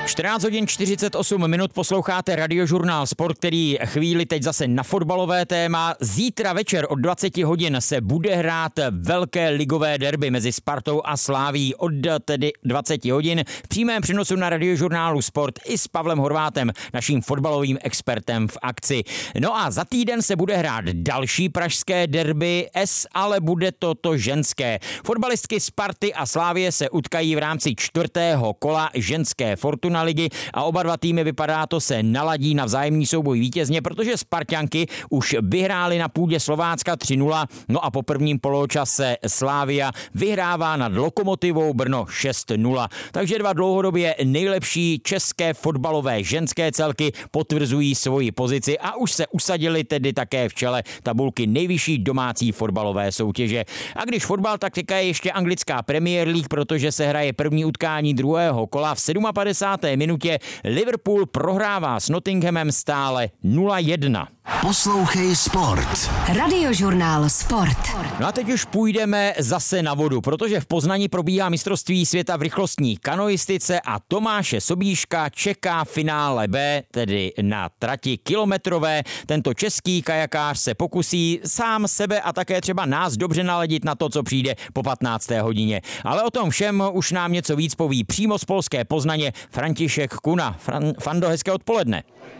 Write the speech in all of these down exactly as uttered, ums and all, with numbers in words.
čtrnáct hodin čtyřicet osm minut posloucháte Radiožurnál Sport, který chvíli teď zase na fotbalové téma. Zítra večer od dvacet hodin se bude hrát velké ligové derby mezi Spartou a Slavií od tedy dvacet hodin v přímém přenosu na Radiožurnálu Sport i s Pavlem Horvátem, naším fotbalovým expertem v akci. No a za týden se bude hrát další pražské derby S, ale bude to to ženské. Fotbalistky Sparty a Slavie se utkají v rámci čtvrtého kola ženské Fortuna ligy a oba dva týmy, vypadá to, se naladí na vzájemný souboj vítězně, protože Sparťanky už vyhrály na půdě Slovácka tři nula, no a po prvním poločase Slavia vyhrává nad Lokomotivou Brno šest nula. Takže dva dlouhodobě nejlepší české fotbalové ženské celky potvrzují svoji pozici a už se usadili tedy také v čele tabulky nejvyšší domácí fotbalové soutěže. A když fotbal, tak teďka je ještě anglická Premier League, protože se hraje první utkání druhého kola. V padesáté sedmé minutě Liverpool prohrává s Nottinghamem stále nula jedna. Poslouchej Sport. Radiožurnál Sport. No a teď už půjdeme zase na vodu, protože v Poznani probíhá mistrovství světa v rychlostní kanoistice a Tomáše Sobíška čeká finále B, tedy na trati kilometrové. Tento český kajakář se pokusí sám sebe a také třeba nás dobře naladit na to, co přijde po patnácté hodině. Ale o tom všem už nám něco víc poví přímo z polské Poznaně František Kuna. Fran, Fando, hezké odpoledne.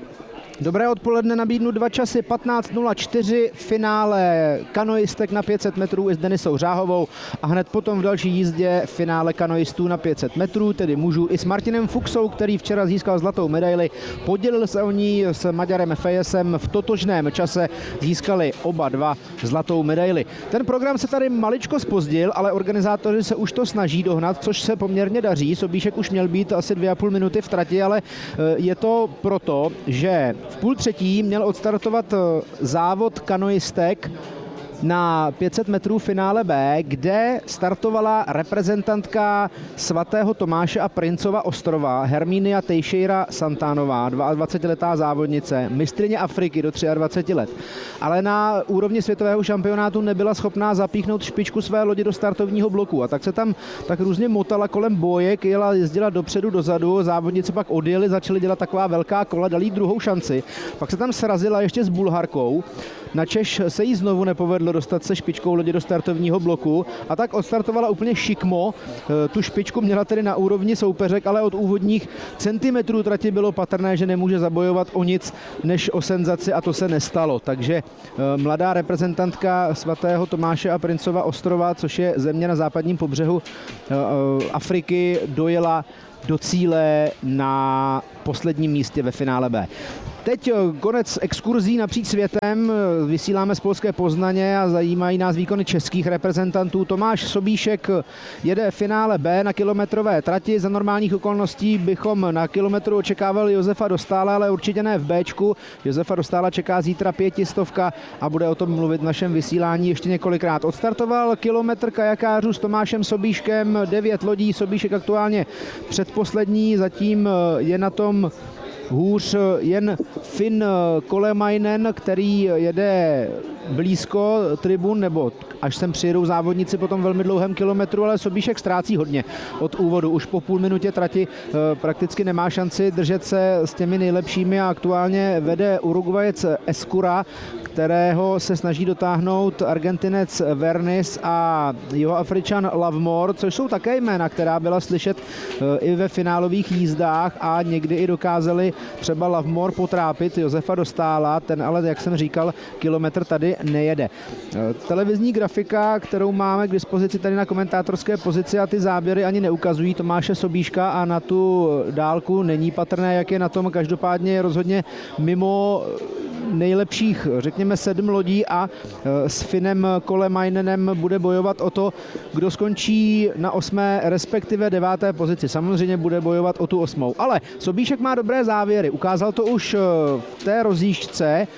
Dobré odpoledne, nabídnu dva časy, patnáct nula čtyři, finále kanoistek na pět set metrů i s Denisou Řáhovou a hned potom v další jízdě finále kanoistů na pět set metrů, tedy mužů, i s Martinem Fuxou, který včera získal zlatou medaili. Podělil se o ní s Maďarem Fejesem, v totožném čase získali oba dva zlatou medaili. Ten program se tady maličko zpozdil, ale organizátoři se už to snaží dohnat, což se poměrně daří. Sobíšek už měl být asi dvě a půl minuty v trati, ale je to proto, že v půl třetí měl odstartovat závod kanoistek na pět set metrů finále B, kde startovala reprezentantka svatého Tomáše a Princova ostrova Hermínia Teixeira Santánová, dvacetiletá závodnice, mistryně Afriky do dvaceti tří let. Ale na úrovni světového šampionátu nebyla schopná zapíchnout špičku své lodi do startovního bloku a tak se tam tak různě motala kolem bójek, jela, jezdila dopředu, dozadu, závodnice pak odjeli, začali dělat taková velká kola, dali jí druhou šanci, pak se tam srazila ještě s Bulharkou, načež se jí znovu nepovedlo dostat se špičkou lodi do startovního bloku a tak odstartovala úplně šikmo. Tu špičku měla tedy na úrovni soupeřek, ale od úvodních centimetrů trati bylo patrné, že nemůže zabojovat o nic než o senzaci a to se nestalo. Takže mladá reprezentantka svatého Tomáše a Princova ostrova, což je země na západním pobřehu Afriky, dojela do cíle na posledním místě ve finále B. Teď konec exkurzí napříč světem, vysíláme z polské Poznaně a zajímají nás výkony českých reprezentantů. Tomáš Sobíšek jede finále B na kilometrové trati. Za normálních okolností bychom na kilometru očekávali Josefa Dostála, ale určitě ne v Bčku. Josefa Dostála čeká zítra pětistovka a bude o tom mluvit v našem vysílání ještě několikrát. Odstartoval kilometr kajakářů s Tomášem Sobíškem, devět lodí, Sobíšek aktuálně předposlední, zatím je na tom hůř jen Finn Kolemainen, který jede blízko tribun, nebo až sem přijedou závodníci po tom velmi dlouhém kilometru, ale Sobíšek ztrácí hodně od úvodu. Už po půl minutě trati prakticky nemá šanci držet se s těmi nejlepšími a aktuálně vede Uruguayec Escura, kterého se snaží dotáhnout Argentinec Vernis a Jihoafričan Lovemore, což jsou také jména, která byla slyšet i ve finálových jízdách a někdy i dokázali třeba Lovemore potrápit Josefa Dostála, ten ale, jak jsem říkal, kilometr tady nejede. Televizní grafika, kterou máme k dispozici tady na komentátorské pozici a ty záběry ani neukazují Tomáše Sobíška a na tu dálku není patrné, jak je na tom. Každopádně je rozhodně mimo nejlepších, řekněme, sedm lodí a s Finnem Kolemainenem bude bojovat o to, kdo skončí na osmé, respektive deváté pozici. Samozřejmě bude bojovat o tu osmou. Ale Sobíšek má dobré závěry. Ukázal to už v té rozjížďce,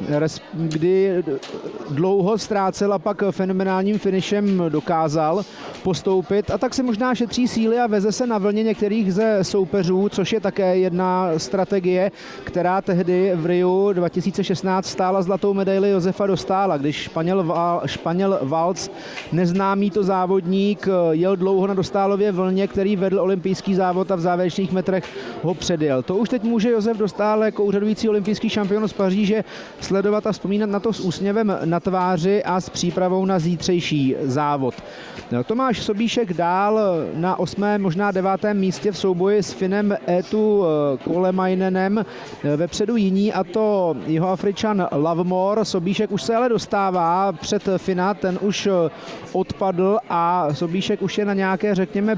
kdy dlouho ztrácel a pak fenomenálním finishem dokázal postoupit a tak si možná šetří síly a veze se na vlně některých ze soupeřů, což je také jedna strategie, která tehdy v Riu dva tisíce šestnáct stála zlatou medaili Josefa Dostála, když Španěl, Val, Španěl Valc, neznámý to závodník, jel dlouho na Dostálově vlně, který vedl olympijský závod a v závěrečných metrech ho předjel. To už teď může Josef Dostál jako úřadující olympijský šampion z Paříže sledovat a vzpomínat na to s úsměvem na tváři a s přípravou na zítřejší závod. Tomáš Sobíšek dál na osmém, možná devátém místě v souboji s Finem Eetu Kolemainen, vepředu jiní, a to Jihoafričan Lovemore. Sobíšek už se ale dostává před Fina, ten už odpadl a Sobíšek už je na nějaké, řekněme,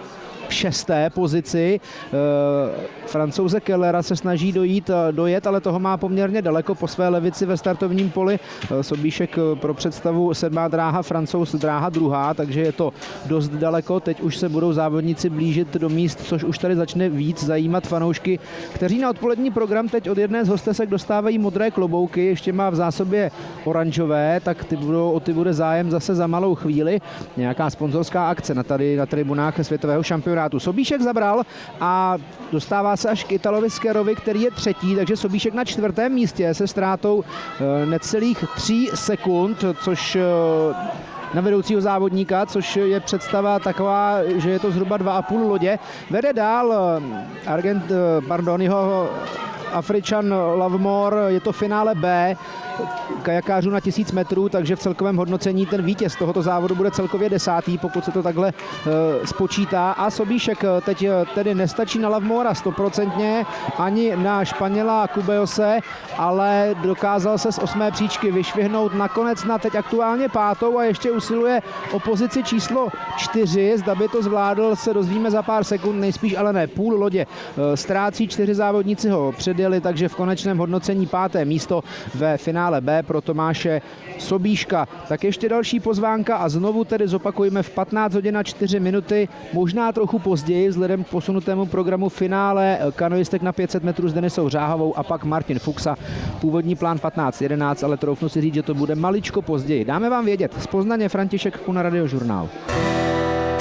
šesté pozici. Francouze Kellera se snaží dojít, dojet, ale toho má poměrně daleko po své levici ve startovním poli. Sobíšek pro představu sedmá dráha, Francouz dráha druhá, takže je to dost daleko. Teď už se budou závodníci blížit do míst, což už tady začne víc zajímat fanoušky, kteří na odpolední program teď od jedné z hostesek dostávají modré klobouky, ještě má v zásobě oranžové, tak ty budou, o ty bude zájem zase za malou chvíli. Nějaká sponzorská akce na tady na tribunách světového šampionátu. Sobíšek zabral a dostává se až k Italovi Skerovi, který je třetí, takže Sobíšek na čtvrtém místě se ztrátou necelých tří sekund, což na vedoucího závodníka, což je představa taková, že je to zhruba dva a půl lodě. Vede dál Argent, pardon, jeho Afričan Lovemore, je to finále B kajakářů na tisíc metrů, takže v celkovém hodnocení ten vítěz tohoto závodu bude celkově desátý, pokud se to takhle e, spočítá. A Sobíšek teď tedy nestačí na Lovemora stoprocentně, ani na Španěla Cubejose, ale dokázal se z osmé příčky vyšvihnout nakonec na teď aktuálně pátou a ještě usiluje o pozici číslo čtyři. Zda by to zvládl, se dozvíme za pár sekund, nejspíš ale ne. Půl lodě e, ztrácí, čtyři závodníci ho předjeli, takže v konečném hodnocení páté místo ve finále B pro Tomáše Sobíška. Tak ještě další pozvánka a znovu tedy zopakujeme v patnáct hodin a čtyři minuty, možná trochu později vzhledem k posunutému programu finále kanoistek na pět set metrů s Denisou Řáhovou a pak Martin Fuchsa. Původní plán patnáct jedenáct, ale troufnu si říct, že to bude maličko později. Dáme vám vědět. Z Poznaně František Kuna, Radiožurnál.